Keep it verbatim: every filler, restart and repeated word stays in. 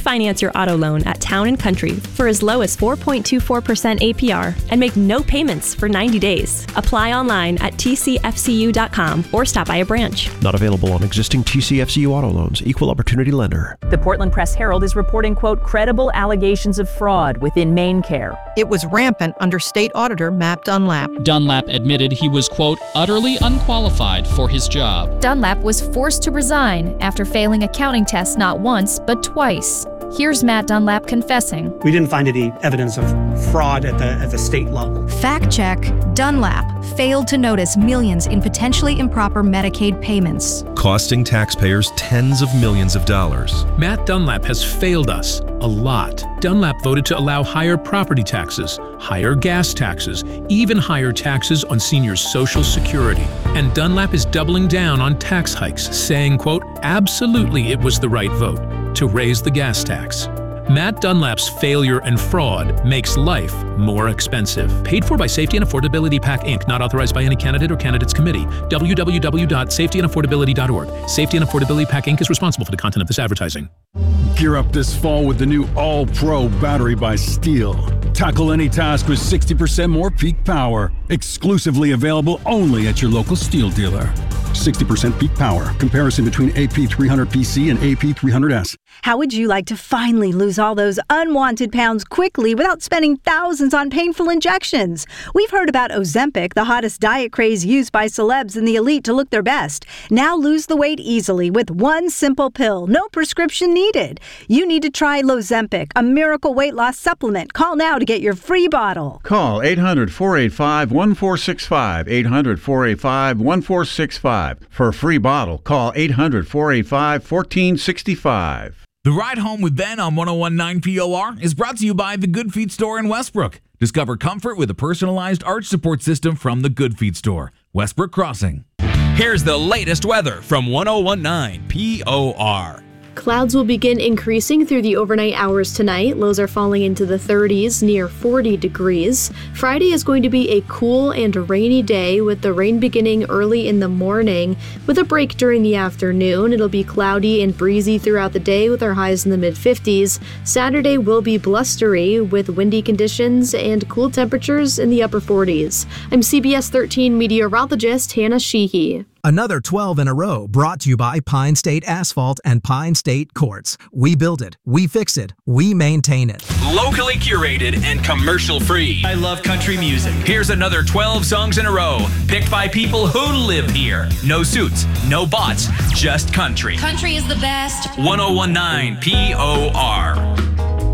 Refinance your auto loan at Town and Country for as low as four point two four percent A P R and make no payments for ninety days. Apply online at T C F C U dot com or stop by a branch. Not available on existing T C F C U auto loans. Equal opportunity lender. The Portland Press-Herald is reporting, quote, credible allegations of fraud within MaineCare. It was rampant under State Auditor Matt Dunlap. Dunlap admitted he was, quote, utterly unqualified for his job. Dunlap was forced to resign after failing accounting tests not once, but twice. Here's Matt Dunlap confessing. We didn't find any evidence of fraud at the at the state level. Fact check. Dunlap failed to notice millions in potentially improper Medicaid payments, costing taxpayers tens of millions of dollars. Matt Dunlap has failed us a lot. Dunlap voted to allow higher property taxes, higher gas taxes, even higher taxes on seniors' Social Security. And Dunlap is doubling down on tax hikes, saying, quote, absolutely it was the right vote to raise the gas tax. Matt Dunlap's failure and fraud makes life more expensive. Paid for by Safety and Affordability PAC, Incorporated. Not authorized by any candidate or candidates committee. w w w dot safety and affordability dot org. Safety and Affordability PAC, Incorporated is responsible for the content of this advertising. Gear up this fall with the new All-Pro battery by Steel. Tackle any task with sixty percent more peak power. Exclusively available only at your local Steel dealer. sixty percent peak power. Comparison between A P three hundred P C and A P three hundred S. How would you like to finally lose all those unwanted pounds quickly without spending thousands on painful injections? We've heard about Ozempic, the hottest diet craze used by celebs and the elite to look their best. Now lose the weight easily with one simple pill. No prescription needed. You need to try Lozempic, a miracle weight loss supplement. Call now to get your free bottle. Call eight hundred, four eight five, one four six five, eight hundred, four eight five, one four six five. For a free bottle, call eight hundred, four eight five, one four six five. The Ride Home with Ben on one oh one point nine P O R is brought to you by the Good Feet Store in Westbrook. Discover comfort with a personalized arch support system from the Good Feet Store, Westbrook Crossing. Here's the latest weather from one oh one point nine P O R. Clouds will begin increasing through the overnight hours tonight. Lows are falling into the thirties, near forty degrees. Friday is going to be a cool and rainy day with the rain beginning early in the morning with a break during the afternoon. It'll be cloudy and breezy throughout the day with our highs in the mid fifties. Saturday will be blustery with windy conditions and cool temperatures in the upper forties. I'm C B S thirteen meteorologist Hannah Sheehy. Another twelve in a row brought to you by Pine State Asphalt and Pine State Quartz. We build it, we fix it, we maintain it. Locally curated and commercial free. I love country music. Here's another twelve songs in a row, picked by people who live here. No suits, no bots, just country. Country is the best. one oh one point nine P O R.